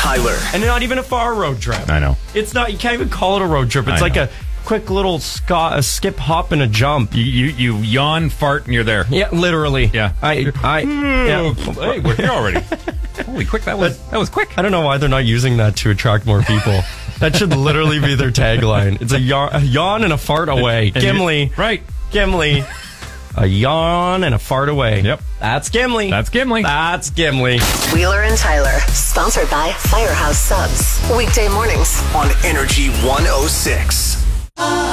Tyler. And not even a far road trip. I know. It's not, you can't even call it a road trip. It's like a quick little a skip, hop, and a jump. You yawn, fart, and you're there. Yeah, literally. Yeah. Yeah. Hey, we're here already. Holy quick, that was quick. I don't know why they're not using that to attract more people. That should literally be their tagline. It's a yawn and a fart away. Gimli. Right. Gimli. A yawn and a fart away. Yep. That's Gimli. That's Gimli. That's Gimli. Wheeler and Tyler, sponsored by Firehouse Subs. Weekday mornings On Energy 106.